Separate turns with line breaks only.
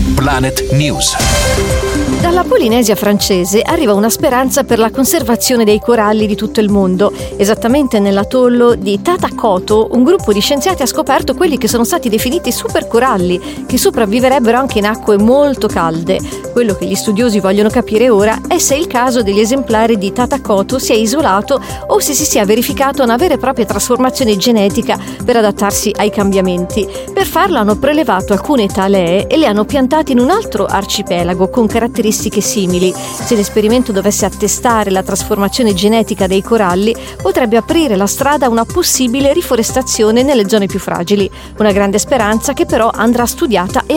Planet News.
Dalla Polinesia francese arriva una speranza per la conservazione dei coralli di tutto il mondo. Esattamente nell'atollo di Tatakoto, un gruppo di scienziati ha scoperto quelli che sono stati definiti supercoralli, che sopravviverebbero anche in acque molto calde. Quello che gli studiosi vogliono capire ora è se il caso degli esemplari di Tatakoto sia isolato o se si sia verificata una vera e propria trasformazione genetica per adattarsi ai cambiamenti. Per farlo hanno prelevato alcune talee e le hanno piantate in un altro arcipelago con caratteristiche simili. Se l'esperimento dovesse attestare la trasformazione genetica dei coralli, potrebbe aprire la strada a una possibile riforestazione nelle zone più fragili. Una grande speranza che però andrà studiata e